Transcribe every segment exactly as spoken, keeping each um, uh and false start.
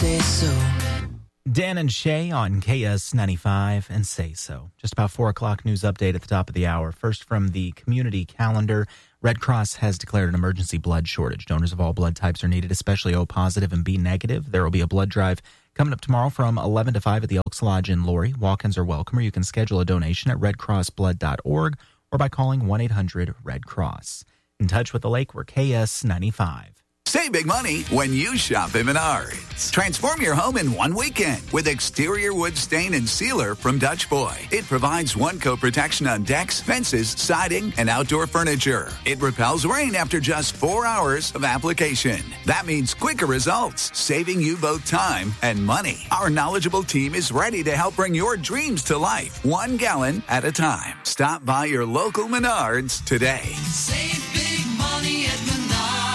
say so. Dan and Shay on K S ninety-five and Say So. Just about four o'clock news update at the top of the hour. First from the community calendar. Red Cross has declared an emergency blood shortage. Donors of all blood types are needed, especially O positive and B negative. There will be a blood drive coming up tomorrow from eleven to five at the Elks Lodge in Lori. Walk-ins are welcome, or you can schedule a donation at red cross blood dot org or by calling one eight hundred red cross. In touch with the lake, we're K S ninety-five. Save big money when you shop at Menards. Transform your home in one weekend with exterior wood stain and sealer from Dutch Boy. It provides one-coat protection on decks, fences, siding, and outdoor furniture. It repels rain after just four hours of application. That means quicker results, saving you both time and money. Our knowledgeable team is ready to help bring your dreams to life, one gallon at a time. Stop by your local Menards today. Save big money at Menards.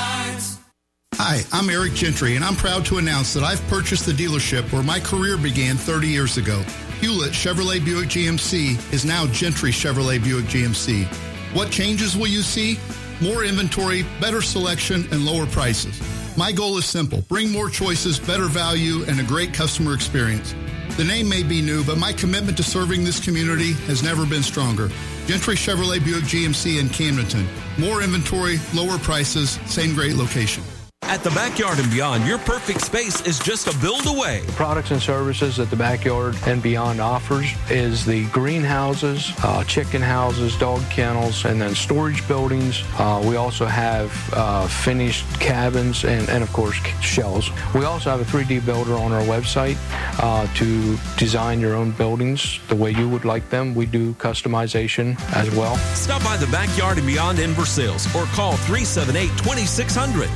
Hi, I'm Eric Gentry, and I'm proud to announce that I've purchased the dealership where my career began thirty years ago. Hewlett Chevrolet Buick G M C is now Gentry Chevrolet Buick G M C. What changes will you see? More inventory, better selection, and lower prices. My goal is simple. Bring more choices, better value, and a great customer experience. The name may be new, but my commitment to serving this community has never been stronger. Gentry Chevrolet Buick G M C in Camdenton. More inventory, lower prices, same great location. At the Backyard and Beyond, your perfect space is just a build away. Products and services that the Backyard and Beyond offers is the greenhouses, uh, chicken houses, dog kennels, and then storage buildings. Uh, we also have uh, finished cabins and, and, of course, shells. We also have a three D builder on our website uh, to design your own buildings the way you would like them. We do customization as well. Stop by the Backyard and Beyond in Versailles or call three seven eight, two six zero zero.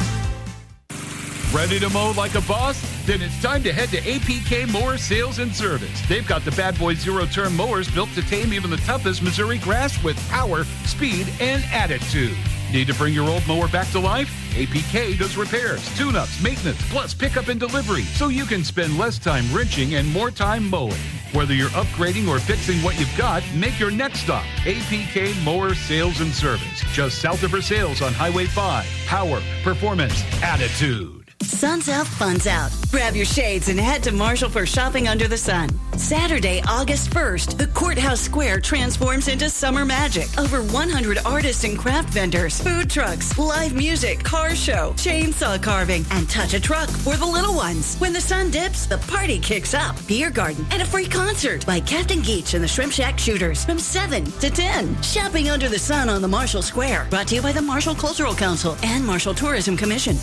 Ready to mow like a boss? Then it's time to head to A P K Mower Sales and Service. They've got the Bad Boy zero-turn mowers built to tame even the toughest Missouri grass with power, speed, and attitude. Need to bring your old mower back to life? A P K does repairs, tune-ups, maintenance, plus pickup and delivery, so you can spend less time wrenching and more time mowing. Whether you're upgrading or fixing what you've got, make your next stop A P K Mower Sales and Service. Just south of Versailles on Highway five. Power, performance, attitude. Sun's out, fun's out. Grab your shades and head to Marshall for shopping under the sun. Saturday, August first, the Courthouse Square transforms into summer magic. Over one hundred artists and craft vendors, food trucks, live music, car show, chainsaw carving, and touch a truck for the little ones. When the sun dips, the party kicks up. Beer garden and a free concert by Captain Geach and the Shrimp Shack Shooters from seven to ten. Shopping under the sun on the Marshall Square. Brought to you by the Marshall Cultural Council and Marshall Tourism Commission.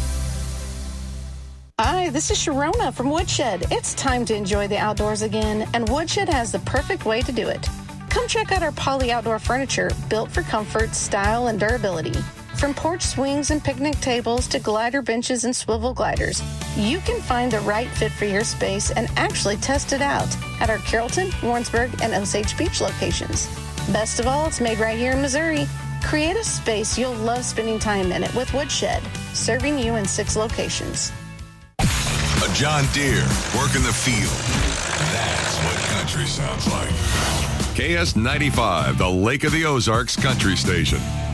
Hi, this is Sharona from Woodshed. It's time to enjoy the outdoors again, and Woodshed has the perfect way to do it. Come check out our Poly Outdoor furniture, built for comfort, style, and durability. From porch swings and picnic tables to glider benches and swivel gliders, you can find the right fit for your space and actually test it out at our Carrollton, Warrensburg, and Osage Beach locations. Best of all, it's made right here in Missouri. Create a space you'll love spending time in it with Woodshed, serving you in six locations. A John Deere working the field. That's what country sounds like. K S ninety-five, the Lake of the Ozarks country station.